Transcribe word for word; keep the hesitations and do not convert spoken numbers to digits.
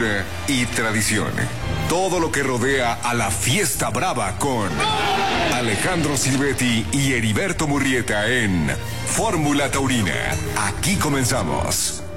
cultura y tradición. Todo lo que rodea a la fiesta brava con Alejandro Silvetti y Heriberto Murrieta en Fórmula Taurina. Aquí comenzamos.